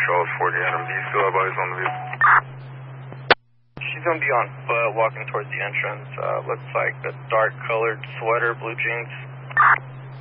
Charles 40 Adam. Do you still have eyes on the vehicle? She's going to be on foot, walking towards the entrance. Looks like a dark-colored sweater, blue jeans.